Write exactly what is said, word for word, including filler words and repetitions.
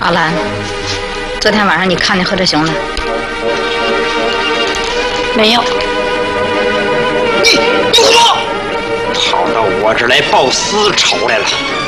阿兰，昨天晚上你看见何志雄了？ 没有。 你你胡说！跑到我这儿来报私仇来了！